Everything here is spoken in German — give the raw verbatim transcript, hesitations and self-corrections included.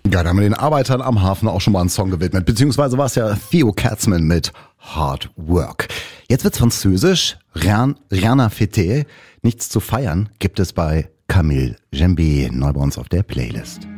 Ja, da haben wir den Arbeitern am Hafen auch schon mal einen Song gewidmet. Beziehungsweise war es ja Theo Katzman mit Hard Work. Jetzt wird's französisch. Rien, rien à fêter. Nichts zu feiern gibt es bei Camille Jembe. Neu bei uns auf der Playlist.